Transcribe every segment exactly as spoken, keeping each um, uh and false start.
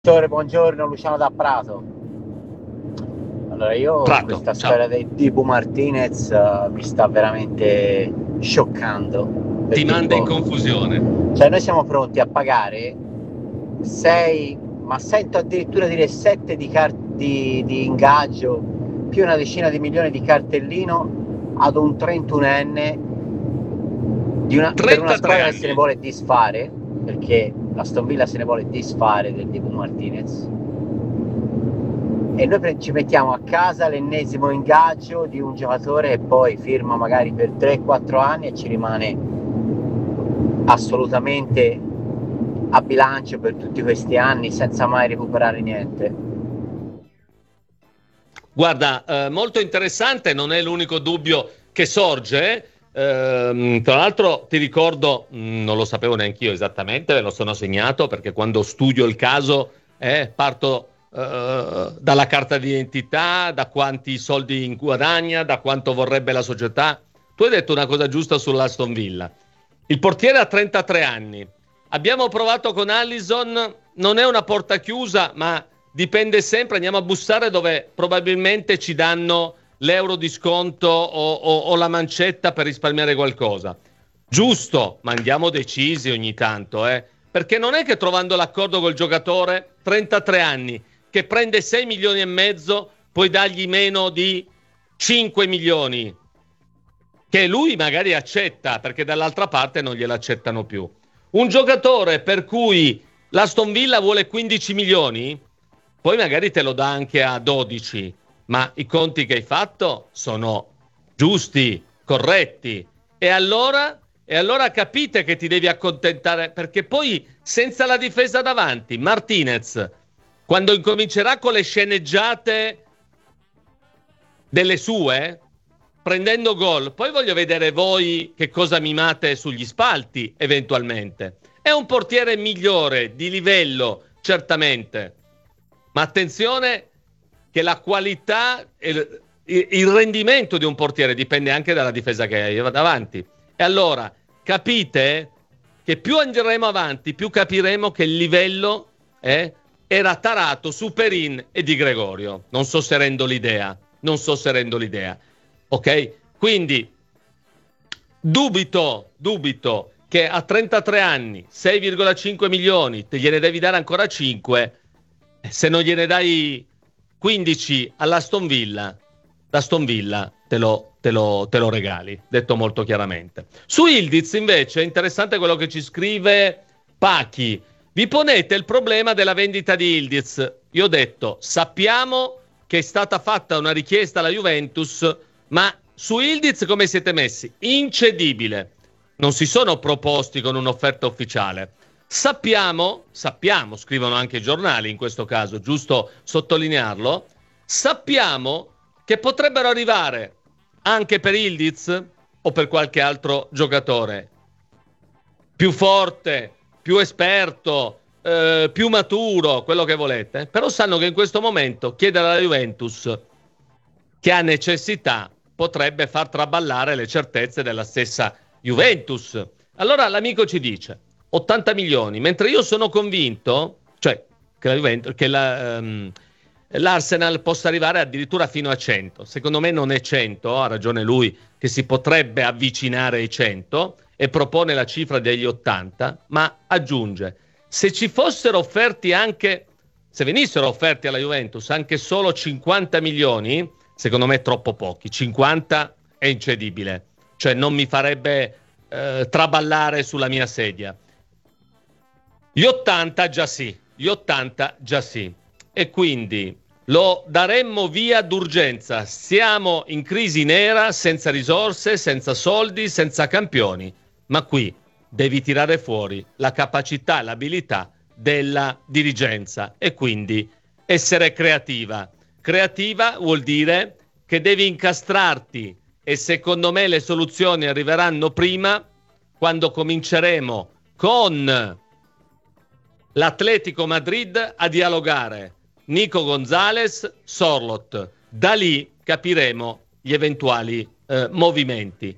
Buongiorno, Luciano da Prato. Allora, io Prato, questa ciao. storia del Dibu Martinez uh, mi sta veramente scioccando. Per Ti manda in tipo, confusione. cioè, noi siamo pronti a pagare sei, ma sento addirittura dire sette di, car- di, di ingaggio, più una decina di milioni di cartellino ad un trentunenne di una, per una trentatré squadra che se ne anni. vuole disfare, perché l'Aston Villa se ne vuole disfare del Dibu Martinez, e noi ci mettiamo a casa l'ennesimo ingaggio di un giocatore che poi firma magari per tre quattro anni e ci rimane assolutamente a bilancio per tutti questi anni senza mai recuperare niente. Guarda, eh, molto interessante, non è l'unico dubbio che sorge. Ehm, tra l'altro ti ricordo, mh, non lo sapevo neanch'io esattamente, ve lo sono segnato perché quando studio il caso eh, parto eh, dalla carta d'identità, da quanti soldi guadagna, da quanto vorrebbe la società. Tu hai detto una cosa giusta sull'Aston Villa. Il portiere ha trentatré anni. Abbiamo provato con Allison, non è una porta chiusa, ma dipende sempre, andiamo a bussare dove probabilmente ci danno l'euro di sconto o, o, o la mancetta per risparmiare qualcosa. Giusto, ma andiamo decisi ogni tanto, eh? Perché non è che trovando l'accordo col giocatore, trentatré anni, che prende sei milioni e mezzo, puoi dargli meno di cinque milioni, che lui magari accetta, perché dall'altra parte non glielo accettano più. Un giocatore per cui l'Aston Villa vuole quindici milioni, poi magari te lo dà anche a dodici, ma i conti che hai fatto sono giusti, corretti. E allora, e allora capite che ti devi accontentare, perché poi senza la difesa davanti, Martinez, quando incomincerà con le sceneggiate delle sue, prendendo gol, poi voglio vedere voi che cosa mimate sugli spalti, eventualmente. È un portiere migliore, di livello, certamente, ma attenzione che la qualità e il rendimento di un portiere dipende anche dalla difesa che hai davanti. E allora capite che più andremo avanti, più capiremo che il livello eh, era tarato su Perin e Di Gregorio. Non so se rendo l'idea. Non so se rendo l'idea. Ok? Quindi dubito, dubito che a trentatré anni, sei virgola cinque milioni, te gliene devi dare ancora cinque. Se non gliene dai quindici all'Aston Villa, l'Aston Villa te lo, te lo, te lo regali, detto molto chiaramente. Su Ildiz invece è interessante quello che ci scrive Pachi. Vi ponete il problema della vendita di Ildiz. Io ho detto, sappiamo che è stata fatta una richiesta alla Juventus, ma su Ildiz come siete messi? Incedibile. Non si sono proposti con un'offerta ufficiale. Sappiamo, sappiamo, scrivono anche i giornali in questo caso, giusto sottolinearlo, sappiamo che potrebbero arrivare anche per Ildiz o per qualche altro giocatore più forte, più esperto, eh, più maturo, quello che volete, però sanno che in questo momento chiedere alla Juventus, che ha necessità, potrebbe far traballare le certezze della stessa Juventus. Allora l'amico ci dice ottanta milioni, mentre io sono convinto, cioè che, la Juventus, che la, um, l'Arsenal possa arrivare addirittura fino a cento. Secondo me non è cento, ha ragione lui che si potrebbe avvicinare ai cento e propone la cifra degli ottanta, ma aggiunge, se ci fossero offerti anche, se venissero offerti alla Juventus anche solo cinquanta milioni, secondo me troppo pochi, cinquanta è incedibile, cioè non mi farebbe eh, traballare sulla mia sedia. Gli ottanta già sì, gli ottanta già sì. E quindi lo daremmo via d'urgenza. Siamo in crisi nera, senza risorse, senza soldi, senza campioni. Ma qui devi tirare fuori la capacità e l'abilità della dirigenza e quindi essere creativa. Creativa vuol dire che devi incastrarti e secondo me le soluzioni arriveranno prima quando cominceremo con l'Atletico Madrid a dialogare, Nico Gonzalez, Sorloth. Da lì capiremo gli eventuali eh, movimenti.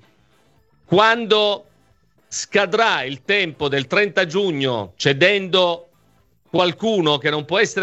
Quando scadrà il tempo del trenta giugno, cedendo qualcuno che non può essere